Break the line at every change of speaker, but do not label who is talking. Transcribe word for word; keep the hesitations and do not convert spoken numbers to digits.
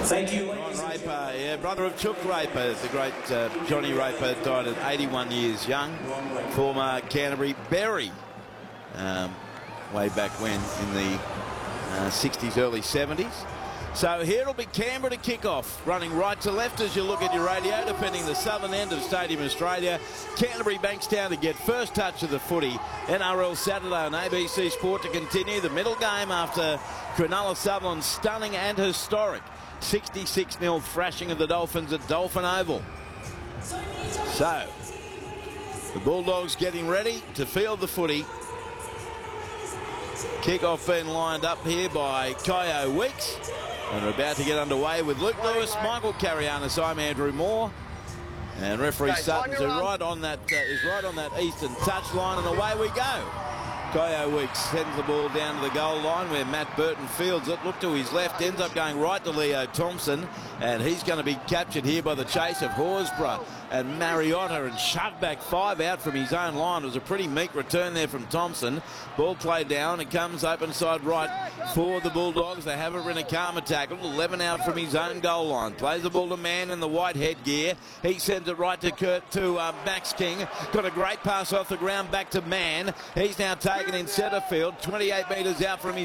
Thank you.
Ron Raper, yeah, brother of Chook Raper, the great uh, Johnny Raper, died at eighty-one years young. Former Canterbury Berry, um, way back when in the uh, sixties, early seventies. So here it'll be Canberra to kick off, running right to left as you look at your radio, defending the southern end of Stadium Australia. Canterbury Bankstown to get first touch of the footy. N R L Saturday on A B C Sport to continue the middle game after Cronulla Sutherland's stunning and historic sixty-six nil thrashing of the Dolphins at Dolphin Oval. So the Bulldogs getting ready to field the footy. Kick-off being lined up here by Kyo Weeks. And we're about to get underway with Luke Lewis, Michael Carianis. I'm Andrew Moore, and referee okay, Sutton's right on that uh, is right on that eastern touchline, and away we go. Kyo Weeks sends the ball down to the goal line where Matt Burton fields it. Look to his left, ends up going right to Leo Thompson, and he's going to be captured here by the chase of Horsburgh and Mariota and shoved back five out from his own line. It was a pretty meek return there from Thompson. Ball played down. It comes open side right for the Bulldogs. They have a Rinakama tackle. eleven out from his own goal line. Plays the ball to Mann in the white headgear. He sends it right to Kurt to uh, Max King. Got a great pass off the ground back to Mann. He's now taken in centre field. twenty-eight metres out from his